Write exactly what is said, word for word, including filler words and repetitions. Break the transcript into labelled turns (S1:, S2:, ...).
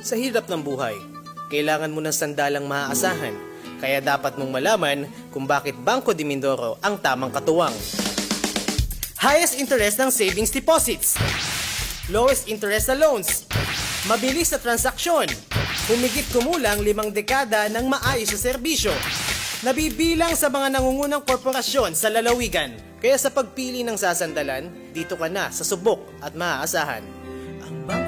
S1: Sa hirap ng buhay, kailangan mo ng sandalang maaasahan, kaya dapat mong malaman kung bakit Bangko de Mindoro ang tamang katuwang. Highest interest ng savings deposits, lowest interest sa loans, mabilis na transaksyon, humigit kumulang limang dekada ng maayos na serbisyo, nabibilang sa mga nangungunang korporasyon sa lalawigan. Kaya sa pagpili ng sasandalan, dito ka na sa subok at maaasahan.